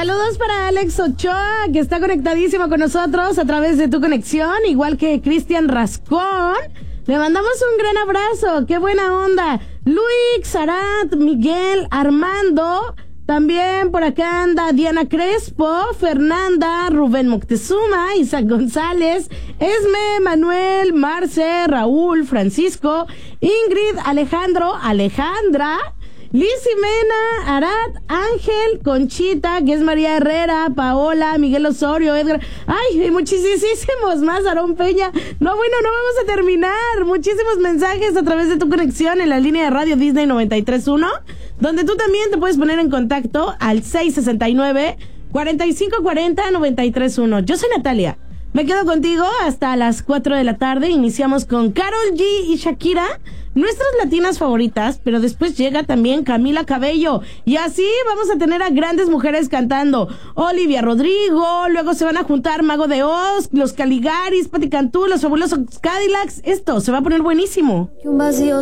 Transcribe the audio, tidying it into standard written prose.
Saludos para Alex Ochoa, que está conectadísimo con nosotros a través de tu conexión, igual que Cristian Rascón. Le mandamos un gran abrazo, qué buena onda. Luis, Sarat, Miguel, Armando, también por acá anda Diana Crespo, Fernanda, Rubén Moctezuma, Isaac González, Esme, Manuel, Marce, Raúl, Francisco, Ingrid, Alejandro, Alejandra, Liz Jimena, Arat, Ángel, Conchita, que es María Herrera, Paola, Miguel Osorio, Edgar. Ay, muchísimos más, Aarón Peña. No vamos a terminar. Muchísimos mensajes a través de tu conexión en la línea de radio Disney 93.1, donde tú también te puedes poner en contacto al 669-4540-93.1. Yo soy Natalia. Me quedo contigo hasta las 4 de la tarde. Iniciamos con Karol G y Shakira, nuestras latinas favoritas, pero después llega también Camila Cabello. Y así vamos a tener a grandes mujeres cantando. Olivia Rodrigo, luego se van a juntar Mago de Oz, los Caligaris, Patti Cantú, los Fabulosos Cadillacs. Esto se va a poner buenísimo. Un vacío